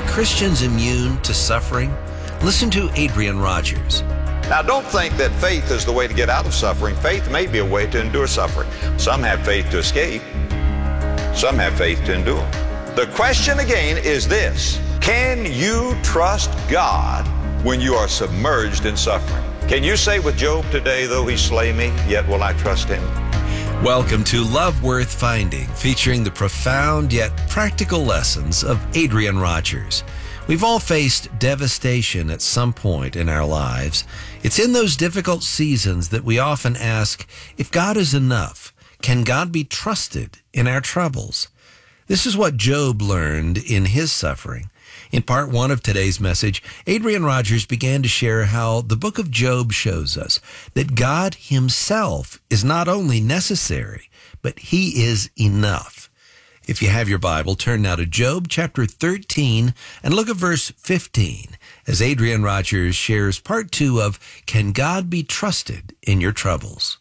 Are Christians immune to suffering? Listen to Adrian Rogers. Now, don't think that faith is the way to get out of suffering. Faith may be a way to endure suffering. Some have faith to escape. Some have faith to endure. The question again is this: can you trust God when you are submerged in suffering? Can you say with Job today, though he slay me, yet will I trust him? Welcome to Love Worth Finding, featuring the profound yet practical lessons of Adrian Rogers. We've all faced devastation at some point in our lives. It's in those difficult seasons that we often ask if God is enough. Can God be trusted in our troubles? This is what Job learned in his suffering. In part one of today's message, Adrian Rogers began to share how the book of Job shows us that God himself is not only necessary, but he is enough. If you have your Bible, turn now to Job chapter 13 and look at verse 15 as Adrian Rogers shares part two of Can God Be Trusted in Your Troubles?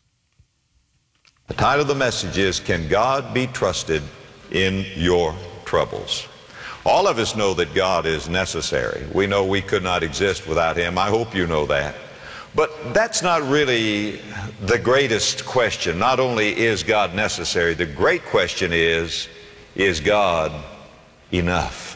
The title of the message is, Can God Be Trusted in Your Troubles? All of us know that God is necessary. We know we could not exist without him. I hope you know that. But that's not really the greatest question. Not only is God necessary, the great question is God enough?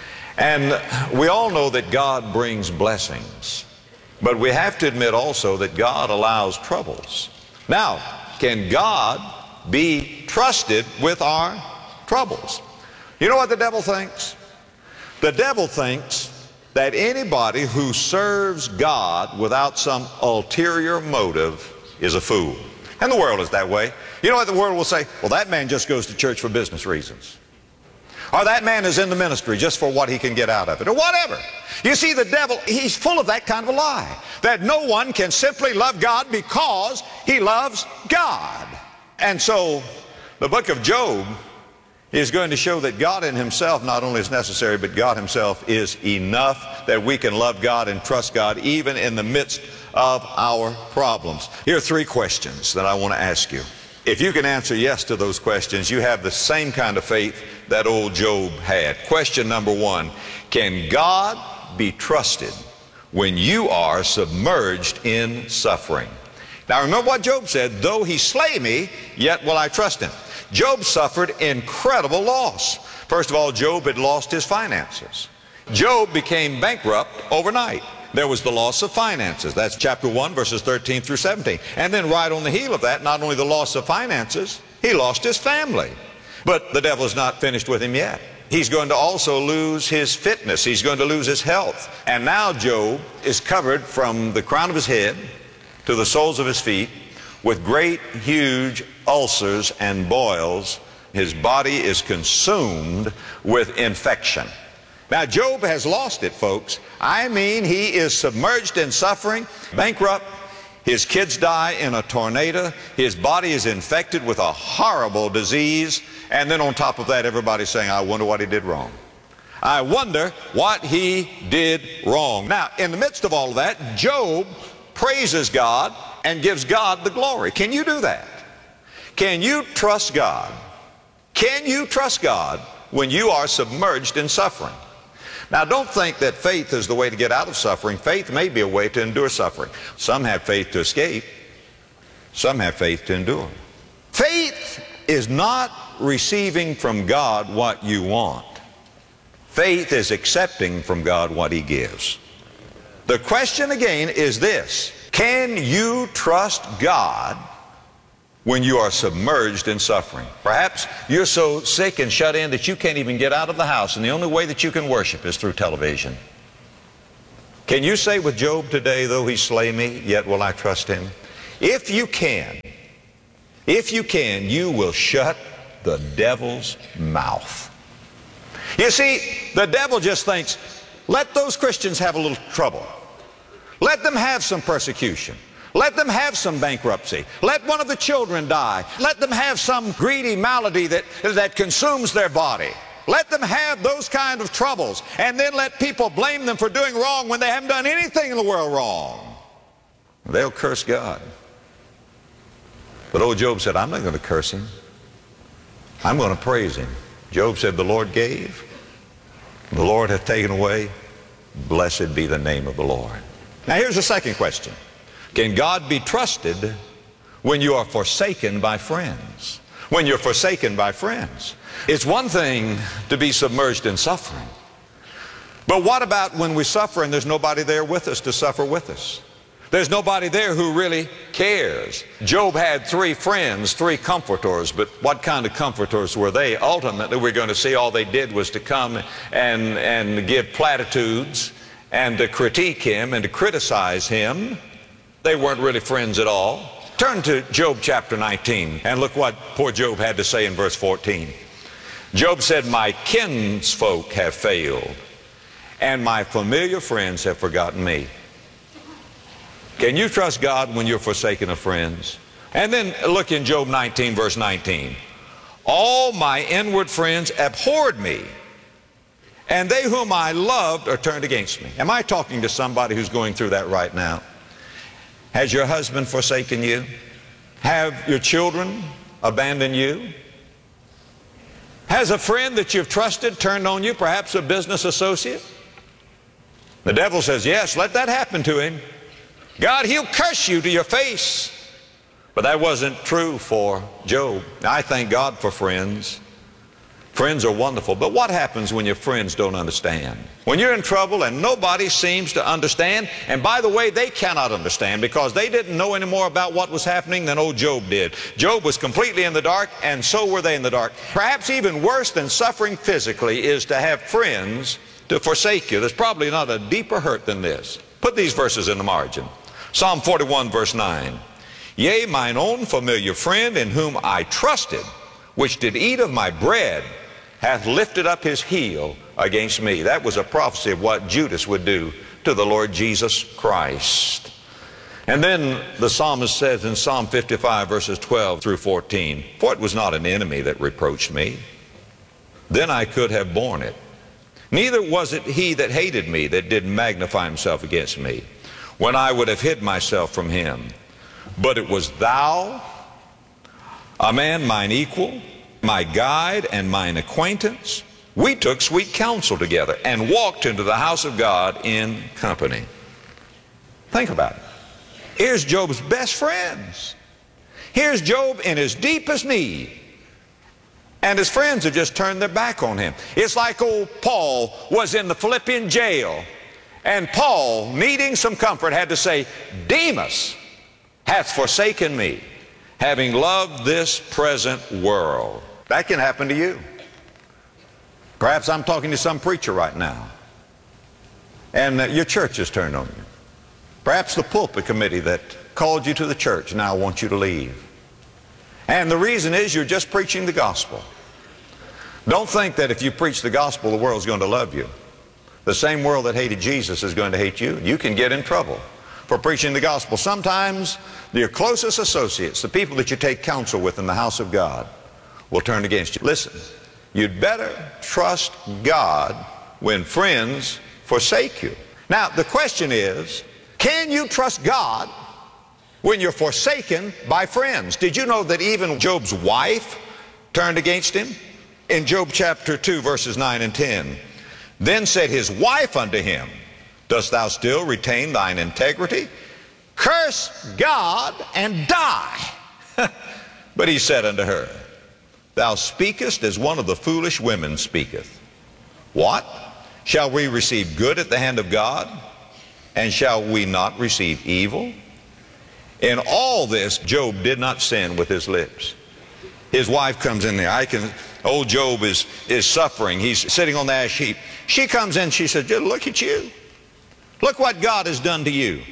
And we all know that God brings blessings. But we have to admit also that God allows troubles. Now, can God be trusted with our troubles? You know what the devil thinks? The devil thinks that anybody who serves God without some ulterior motive is a fool. And the world is that way. You know what the world will say? Well, that man just goes to church for business reasons. Or that man is in the ministry just for what he can get out of it, or whatever. You see, the devil, he's full of that kind of a lie, that no one can simply love God because he loves God. And so the book of Job is going to show that God in himself not only is necessary, but God himself is enough, that we can love God and trust God even in the midst of our problems. Here are three questions that I want to ask you. If you can answer yes to those questions, you have the same kind of faith that old Job had. Question number one: can God be trusted when you are submerged in suffering? Now remember what Job said, though he slay me, yet will I trust him. Job suffered incredible loss. First of all, Job had lost his finances. Job became bankrupt overnight. There was the loss of finances. That's chapter 1, verses 13 through 17. And then right on the heel of that, not only the loss of finances, he lost his family. But the devil's not finished with him yet. He's going to also lose his fitness. He's going to lose his health. And now Job is covered from the crown of his head to the soles of his feet with great, huge ulcers and boils. His body is consumed with infection. Now, Job has lost it, folks. I mean, he is submerged in suffering, bankrupt. His kids die in a tornado. His body is infected with a horrible disease. And then on top of that, everybody's saying, I wonder what he did wrong. I wonder what he did wrong. Now, in the midst of all of that, Job praises God and gives God the glory. Can you do that? Can you trust God? Can you trust God when you are submerged in suffering? Now, don't think that faith is the way to get out of suffering. Faith may be a way to endure suffering. Some have faith to escape. Some have faith to endure. Faith is not receiving from God what you want. Faith is accepting from God what he gives. The question again is this: can you trust God when you are submerged in suffering? Perhaps you're so sick and shut in that you can't even get out of the house, and the only way that you can worship is through television. Can you say with Job today, though he slay me, yet will I trust him? If you can, you will shut the devil's mouth. You see, the devil just thinks, let those Christians have a little trouble. Let them have some persecution. Let them have some bankruptcy. Let one of the children die. Let them have some greedy malady that consumes their body. Let them have those kind of troubles. And then let people blame them for doing wrong when they haven't done anything in the world wrong. They'll curse God. But old Job said, I'm not going to curse him. I'm going to praise him. Job said, the Lord gave, the Lord hath taken away, blessed be the name of the Lord. Now here's the second question. Can God be trusted when you are forsaken by friends? When you're forsaken by friends. It's one thing to be submerged in suffering. But what about when we suffer and there's nobody there with us to suffer with us? There's nobody there who really cares. Job had 3 friends, 3 comforters, but what kind of comforters were they? Ultimately, we're going to see all they did was to come and give platitudes and to critique him and to criticize him. They weren't really friends at all. Turn to Job chapter 19 and look what poor Job had to say in verse 14. Job said, my kinsfolk have failed, and my familiar friends have forgotten me. Can you trust God when you're forsaken of friends? And then look in Job 19, verse 19. All my inward friends abhorred me, and they whom I loved are turned against me. Am I talking to somebody who's going through that right now? Has your husband forsaken you? Have your children abandoned you? Has a friend that you've trusted turned on you, perhaps a business associate? The devil says, yes, let that happen to him. God, he'll curse you to your face. But that wasn't true for Job. I thank God for friends. Friends are wonderful. But what happens when your friends don't understand? When you're in trouble and nobody seems to understand, and by the way, they cannot understand because they didn't know any more about what was happening than old Job did. Job was completely in the dark, and so were they in the dark. Perhaps even worse than suffering physically is to have friends to forsake you. There's probably not a deeper hurt than this. Put these verses in the margin. Psalm 41, verse 9. Yea, mine own familiar friend in whom I trusted, which did eat of my bread, hath lifted up his heel against me. That was a prophecy of what Judas would do to the Lord Jesus Christ. And then the psalmist says in Psalm 55, verses 12 through 14, for it was not an enemy that reproached me, then I could have borne it. Neither was it he that hated me that did magnify himself against me, when I would have hid myself from him. But it was thou, a man mine equal, my guide and mine acquaintance. We took sweet counsel together and walked into the house of God in company. Think about it. Here's Job's best friends. Here's Job in his deepest need. And his friends have just turned their back on him. It's like old Paul was in the Philippian jail. And Paul, needing some comfort, had to say, Demas hath forsaken me, having loved this present world. That can happen to you. Perhaps I'm talking to some preacher right now, and your church has turned on you. Perhaps the pulpit committee that called you to the church now wants you to leave. And the reason is you're just preaching the gospel. Don't think that if you preach the gospel, the world's going to love you. The same world that hated Jesus is going to hate you. You can get in trouble for preaching the gospel. Sometimes your closest associates, the people that you take counsel with in the house of God, will turn against you. Listen, you'd better trust God when friends forsake you. Now, the question is, can you trust God when you're forsaken by friends? Did you know that even Job's wife turned against him? In Job chapter 2, verses 9 and 10. Then said his wife unto him, dost thou still retain thine integrity? Curse God and die. But he said unto her, thou speakest as one of the foolish women speaketh. What? Shall we receive good at the hand of God? And shall we not receive evil? In all this, Job did not sin with his lips. His wife comes in there. Old Job is suffering. He's sitting on the ash heap. She comes in, she says, look at you. Look what God has done to you.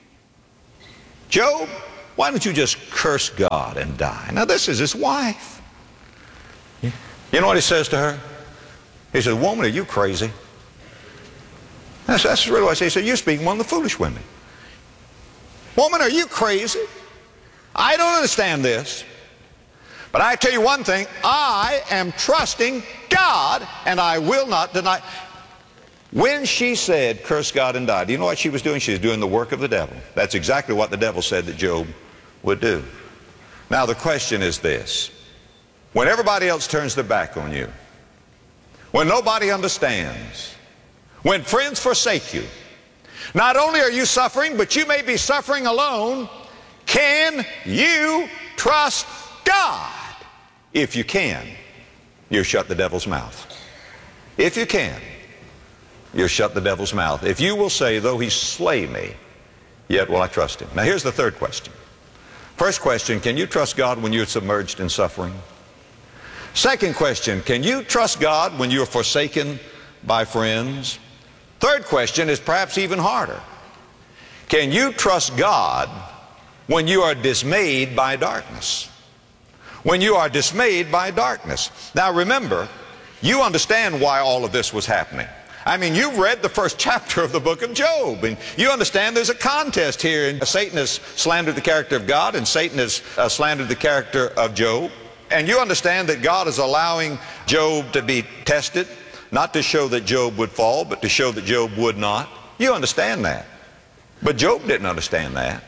Job, why don't you just curse God and die? Now this is his wife. You know what he says to her? He says, woman, are you crazy? That's really what I say. He said, you're speaking one of the foolish women. Woman, are you crazy? I don't understand this. But I tell you one thing, I am trusting God, and I will not deny. When she said, curse God and die, do you know what she was doing? She was doing the work of the devil. That's exactly what the devil said that Job would do. Now the question is this. When everybody else turns their back on you, when nobody understands, when friends forsake you, not only are you suffering, but you may be suffering alone, can you trust God? If you can, you shut the devil's mouth. If you can, you shut the devil's mouth. If you will say, though he slay me, yet will I trust him. Now here's the third question. First question, can you trust God when you're submerged in suffering? Second question, can you trust God when you're forsaken by friends? Third question is perhaps even harder. Can you trust God when you are dismayed by darkness? When you are dismayed by darkness. Now remember, you understand why all of this was happening. I mean, you've read the first chapter of the book of Job, and you understand there's a contest here. And Satan has slandered the character of God, and Satan has slandered the character of Job. And you understand that God is allowing Job to be tested, not to show that Job would fall, but to show that Job would not. You understand that. But Job didn't understand that.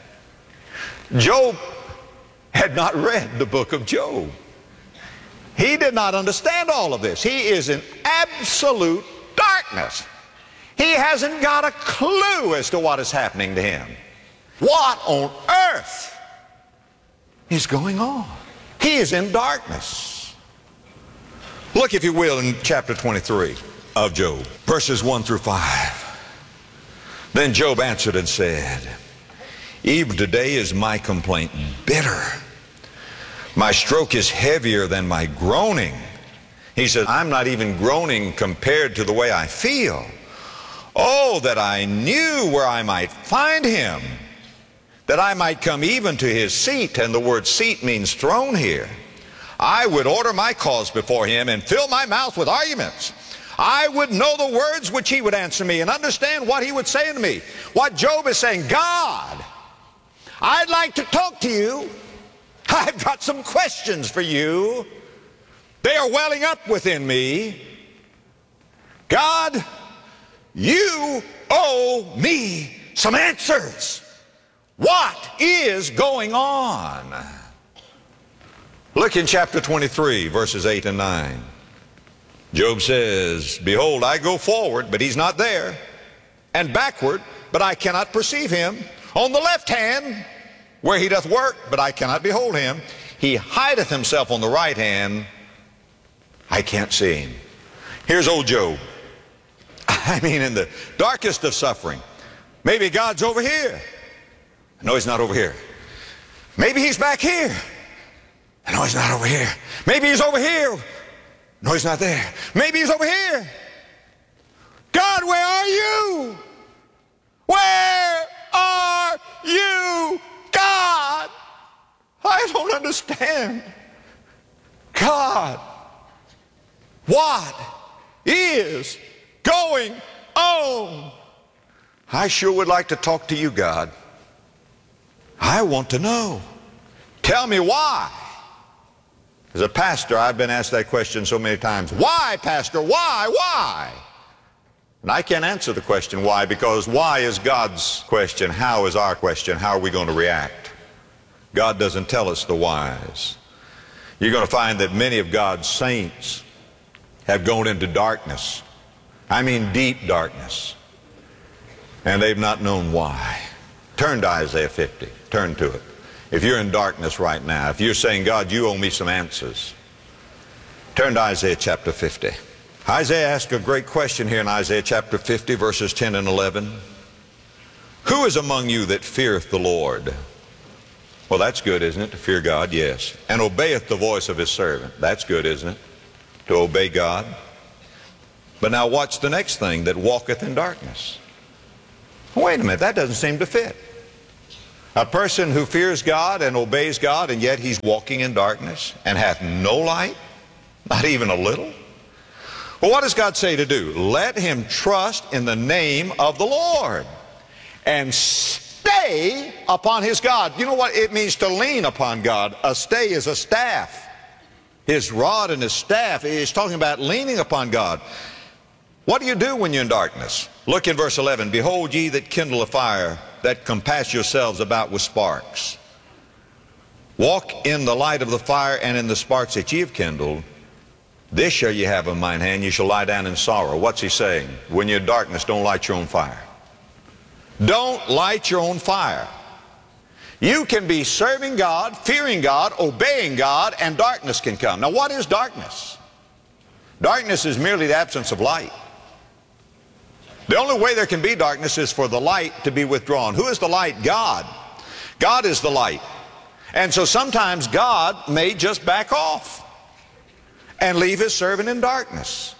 Job had not read the book of Job. He did not understand all of this. He is in absolute darkness. He hasn't got a clue as to what is happening to him. What on earth is going on? He is in darkness. Look, if you will, in chapter 23 of Job, verses 1 through 5. Then Job answered and said, even today is my complaint bitter. My stroke is heavier than my groaning. He said, I'm not even groaning compared to the way I feel. Oh, that I knew where I might find him, that I might come even to his seat. And the word seat means throne here. I would order my cause before him and fill my mouth with arguments. I would know the words which he would answer me and understand what he would say to me. What Job is saying, God, I'd like to talk to you. I've got some questions for you. They are welling up within me. God, you owe me some answers. What is going on? Look in chapter 23, verses 8 and 9. Job says, behold, I go forward, but he's not there, and backward, but I cannot perceive him. On the left hand, where he doth work, but I cannot behold him. He hideth himself on the right hand, I can't see him. Here's old Job. I mean, in the darkest of suffering. Maybe God's over here. No, he's not over here. Maybe he's back here. No, he's not over here. Maybe he's over here. No, he's not there. Maybe he's over here. God, where are you? Where are you, God? I don't understand. God, what is going on? I sure would like to talk to you, God. I want to know. Tell me why. As a pastor, I've been asked that question so many times. Why, Pastor? Why? And I can't answer the question why, because why is God's question. How is our question. How are we going to react? God doesn't tell us the whys. You're going to find that many of God's saints have gone into darkness. I mean deep darkness. And they've not known why. Turn to Isaiah 50. Turn to it. If you're in darkness right now, if you're saying, God, you owe me some answers, turn to Isaiah chapter 50. Isaiah asks a great question here in Isaiah chapter 50, verses 10 and 11. Who is among you that feareth the Lord? Well, that's good, isn't it? To fear God, yes. And obeyeth the voice of his servant. That's good, isn't it? To obey God. But now watch the next thing, that walketh in darkness. Wait a minute, that doesn't seem to fit. A person who fears God and obeys God, and yet he's walking in darkness and hath no light, not even a little. Well, what does God say to do? Let him trust in the name of the Lord and stay upon his God. You know what it means to lean upon God? A stay is a staff. His rod and his staff is talking about leaning upon God. What do you do when you're in darkness? Look in verse 11. Behold ye that kindle a fire, that compass yourselves about with sparks. Walk in the light of the fire and in the sparks that ye have kindled. This shall ye have of mine hand, you shall lie down in sorrow. What's he saying? When you're in darkness, don't light your own fire. Don't light your own fire. You can be serving God, fearing God, obeying God, and darkness can come. Now what is darkness? Darkness is merely the absence of light. The only way there can be darkness is for the light to be withdrawn. Who is the light? God. God is the light. And so sometimes God may just back off and leave his servant in darkness.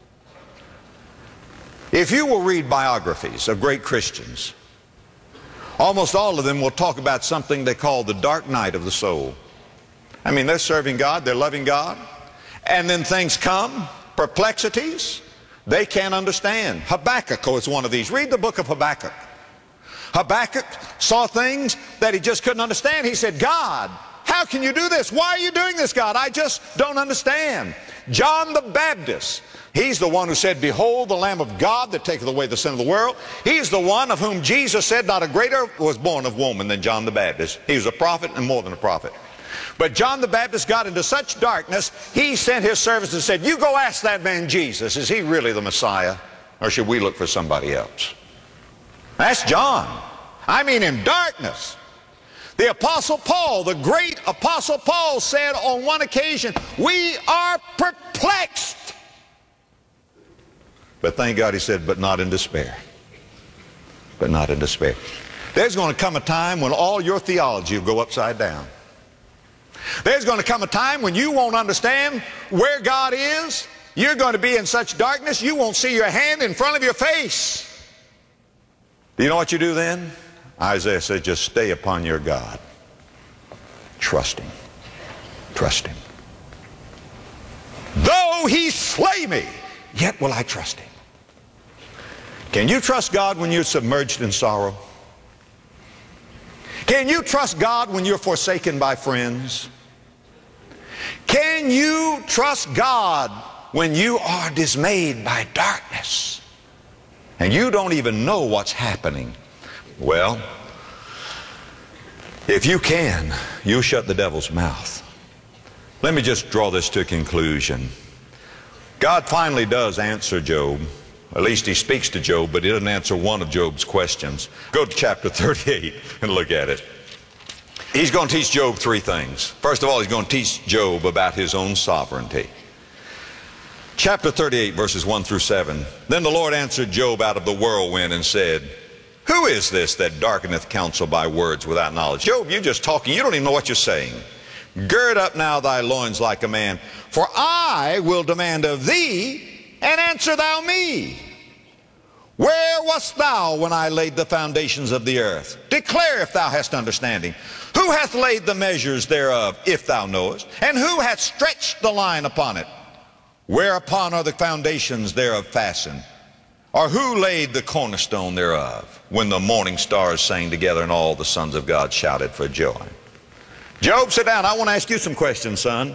If you will read biographies of great Christians, almost all of them will talk about something they call the dark night of the soul. I mean, they're serving God, they're loving God, and then things come, perplexities, they can't understand. Habakkuk is one of these. Read the book of Habakkuk. Habakkuk saw things that he just couldn't understand. He said, God, how can you do this? Why are you doing this, God? I just don't understand. John the Baptist, he's the one who said, behold the Lamb of God that taketh away the sin of the world. He's the one of whom Jesus said, not a greater was born of woman than John the Baptist. He was a prophet and more than a prophet. But John the Baptist got into such darkness, he sent his servants and said, you go ask that man Jesus, is he really the Messiah? Or should we look for somebody else? That's John. I mean, in darkness. The Apostle Paul, the great Apostle Paul, said on one occasion, we are perplexed. But thank God he said, but not in despair. But not in despair. There's going to come a time when all your theology will go upside down. There's going to come a time when you won't understand where God is. You're going to be in such darkness you won't see your hand in front of your face. Do you know what you do then? Isaiah says, just stay upon your God. Trust him. Trust him. Though he slay me, yet will I trust him. Can you trust God when you're submerged in sorrow? Can you trust God when you're forsaken by friends? Can you trust God when you are dismayed by darkness and you don't even know what's happening? Well, if you can, you'll shut the devil's mouth. Let me just draw this to a conclusion. God finally does answer Job. At least he speaks to Job, but he doesn't answer one of Job's questions. Go to chapter 38 and look at it. He's going to teach Job three things. First of all, he's going to teach Job about his own sovereignty. Chapter 38, verses 1 through 7. Then the Lord answered Job out of the whirlwind and said, who is this that darkeneth counsel by words without knowledge? Job, you're just talking. You don't even know what you're saying. Gird up now thy loins like a man, for I will demand of thee, and answer thou me. Where wast thou when I laid the foundations of the earth? Declare if thou hast understanding. Who hath laid the measures thereof, if thou knowest? And who hath stretched the line upon it? Whereupon are the foundations thereof fastened? Or who laid the cornerstone thereof? When the morning stars sang together and all the sons of God shouted for joy. Job, sit down. I want to ask you some questions, son.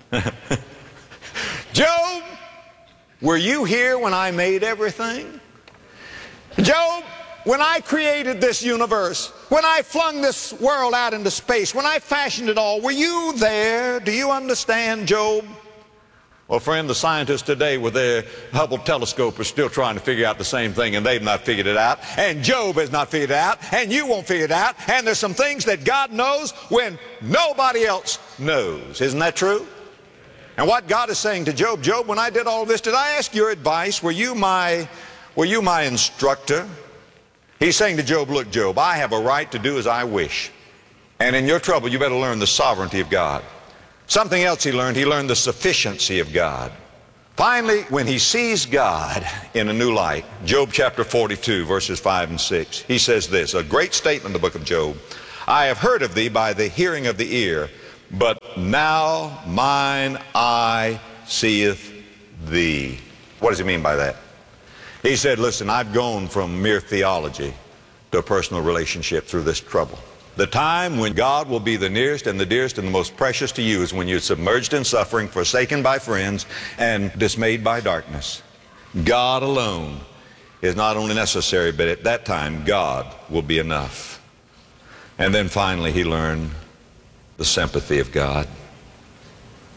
Job, were you here when I made everything? Job, when I created this universe, when I flung this world out into space, when I fashioned it all, were you there? Do you understand, Job? Well, friend, the scientists today with their Hubble telescope are still trying to figure out the same thing, and they've not figured it out, and Job has not figured it out, and you won't figure it out, and there's some things that God knows when nobody else knows. Isn't that true? And what God is saying to Job, Job, when I did all this, did I ask your advice? Were you my instructor? He's saying to Job, look, Job, I have a right to do as I wish. And in your trouble, you better learn the sovereignty of God. Something else he learned the sufficiency of God. Finally, when he sees God in a new light, Job chapter 42, verses 5 and 6, he says this, a great statement in the book of Job. I have heard of thee by the hearing of the ear, but now mine eye seeth thee. What does he mean by that? He said, listen, I've gone from mere theology to a personal relationship through this trouble. The time when God will be the nearest and the dearest and the most precious to you is when you're submerged in suffering, forsaken by friends, and dismayed by darkness. God alone is not only necessary, but at that time, God will be enough. And then finally, he learned the sympathy of God.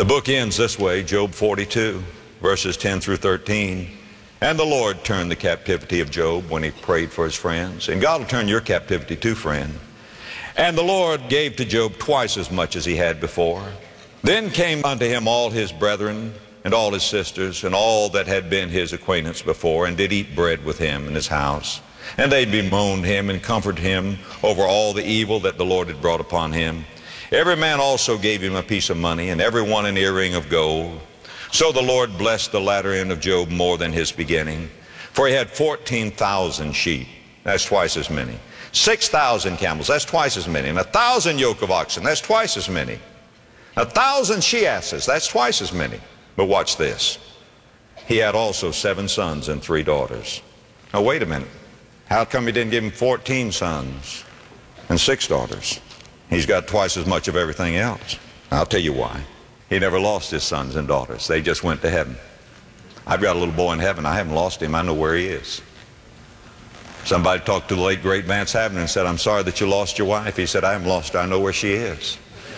The book ends this way, Job 42, verses 10 through 13. And the Lord turned the captivity of Job when he prayed for his friends. And God will turn your captivity too, friend. And the Lord gave to Job twice as much as he had before. Then came unto him all his brethren and all his sisters and all that had been his acquaintance before, and did eat bread with him in his house. And they bemoaned him and comforted him over all the evil that the Lord had brought upon him. Every man also gave him a piece of money, and every one an earring of gold. So the Lord blessed the latter end of Job more than his beginning. For he had 14,000 sheep, that's twice as many. 6,000 camels, that's twice as many. And 1,000 yoke of oxen, that's twice as many. 1,000 she-asses, that's twice as many. But watch this. He had also 7 sons and 3 daughters. Now wait a minute. How come he didn't give him 14 sons and 6 daughters? He's got twice as much of everything else. I'll tell you why. He never lost his sons and daughters. They just went to heaven. I've got a little boy in heaven. I haven't lost him. I know where he is. Somebody talked to the late, great Vance Havner and said, I'm sorry that you lost your wife. He said, I haven't lost her. I know where she is.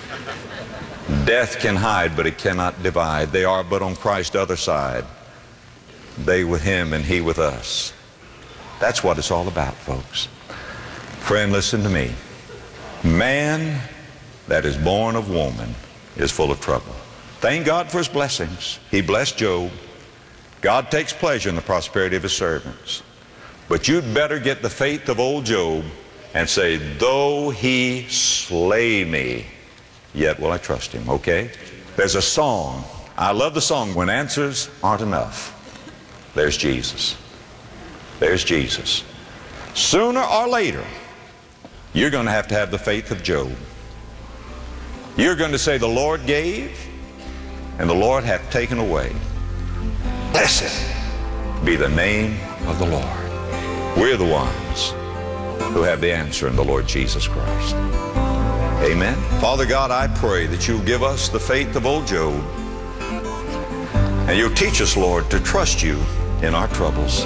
Death can hide, but it cannot divide. They are but on Christ's other side. They with him and he with us. That's what it's all about, folks. Friend, listen to me. Man that is born of woman is full of trouble. Thank God for his blessings. He blessed Job. God takes pleasure in the prosperity of his servants. But you'd better get the faith of old Job and say, though he slay me, yet will I trust him, okay? There's a song. I love the song, When Answers Aren't Enough. There's Jesus. There's Jesus. Sooner or later, you're going to have the faith of Job. You're going to say, the Lord gave, and the Lord hath taken away. Blessed be the name of the Lord. We're the ones who have the answer in the Lord Jesus Christ. Amen. Father God, I pray that you'll give us the faith of old Job, and you'll teach us, Lord, to trust you in our troubles.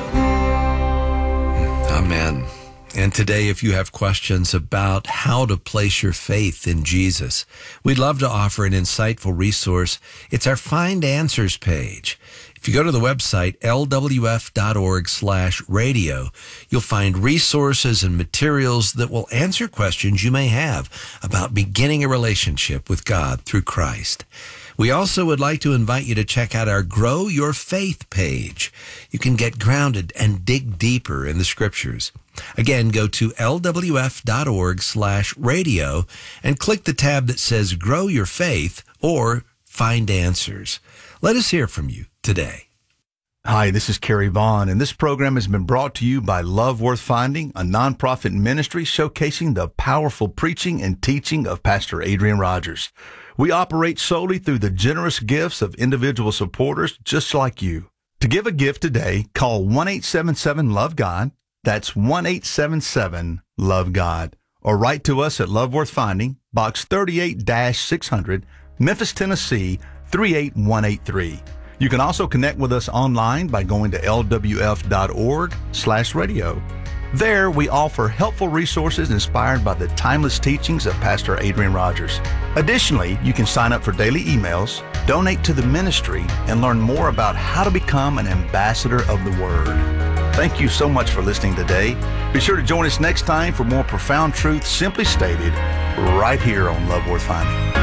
Amen. And today, if you have questions about how to place your faith in Jesus, we'd love to offer an insightful resource. It's our Find Answers page. If you go to the website, lwf.org/radio, you'll find resources and materials that will answer questions you may have about beginning a relationship with God through Christ. We also would like to invite you to check out our Grow Your Faith page. You can get grounded and dig deeper in the scriptures. Again, go to lwf.org/radio and click the tab that says Grow Your Faith or Find Answers. Let us hear from you today. Hi, this is Kerry Vaughn, and this program has been brought to you by Love Worth Finding, a nonprofit ministry showcasing the powerful preaching and teaching of Pastor Adrian Rogers. We operate solely through the generous gifts of individual supporters just like you. To give a gift today, call 1-877-LOVE-GOD. That's 1-877-LOVE-GOD. Or write to us at Love Worth Finding, Box 38-600, Memphis, Tennessee, 38183. You can also connect with us online by going to lwf.org/radio. There, we offer helpful resources inspired by the timeless teachings of Pastor Adrian Rogers. Additionally, you can sign up for daily emails, donate to the ministry, and learn more about how to become an ambassador of the Word. Thank you so much for listening today. Be sure to join us next time for more profound truth simply stated right here on Love Worth Finding.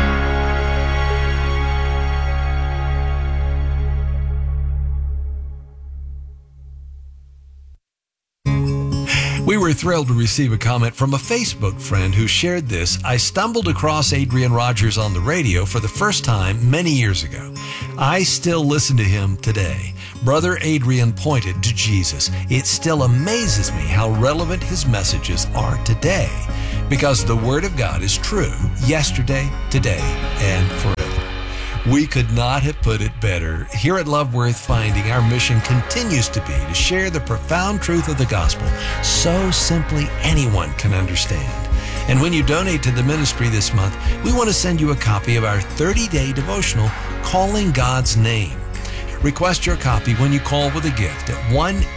We were thrilled to receive a comment from a Facebook friend who shared this. I stumbled across Adrian Rogers on the radio for the first time many years ago. I still listen to him today. Brother Adrian pointed to Jesus. It still amazes me how relevant his messages are today, because the Word of God is true yesterday, today, and forever. We could not have put it better. Here at Love Worth Finding, our mission continues to be to share the profound truth of the gospel so simply anyone can understand. And when you donate to the ministry this month, we want to send you a copy of our 30-day devotional, Calling God's Name. Request your copy when you call with a gift at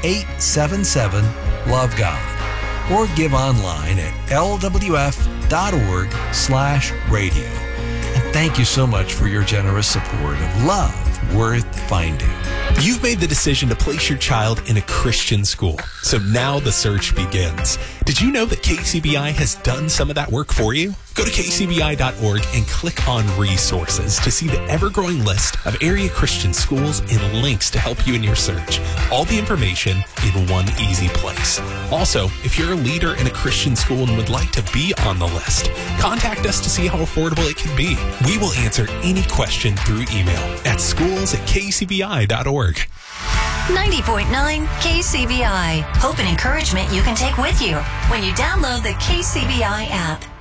1-877-LOVE-GOD or give online at lwf.org/radio. And Thank you so much for your generous support of Love Worth Finding. You've made the decision to place your child in a Christian school, so now the search begins. Did you know that KCBI has done some of that work for you? Go to kcbi.org and click on resources to see the ever-growing list of area Christian schools and links to help you in your search. All the information in one easy place. Also, if you're a leader in a Christian school and would like to be on the list, contact us to see how affordable it can be. We will answer any question through email at schools@kcbi.org. 90.9 KCBI. Hope and encouragement you can take with you when you download the KCBI app.